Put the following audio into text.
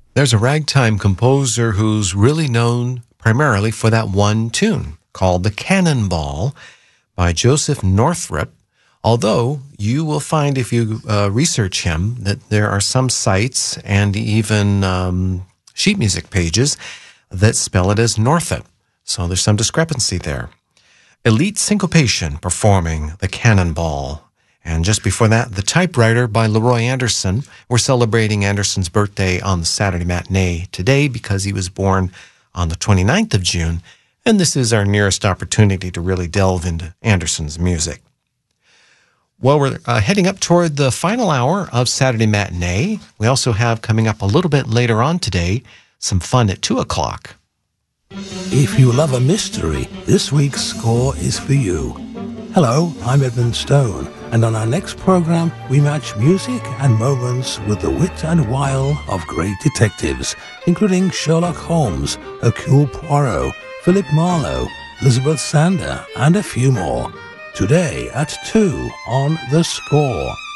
There's a ragtime composer who's really known primarily for that one tune called The Cannonball by Joseph Northrop. Although you will find if you research him that there are some sites and even sheet music pages that spell it as Northup. So there's some discrepancy there. Elite Syncopation performing The Cannonball. And just before that, The Typewriter by Leroy Anderson. We're celebrating Anderson's birthday on the Saturday matinee today because he was born on the 29th of June. And this is our nearest opportunity to really delve into Anderson's music. Well, we're heading up toward the final hour of Saturday Matinee. We also have coming up a little bit later on today some fun at 2 o'clock. If you love a mystery, this week's score is for you. Hello, I'm Edmund Stone, and on our next program, we match music and moments with the wit and wile of great detectives, including Sherlock Holmes, Hercule Poirot, Philip Marlowe, Elizabeth Sander, and a few more. Today at 2 on The Score.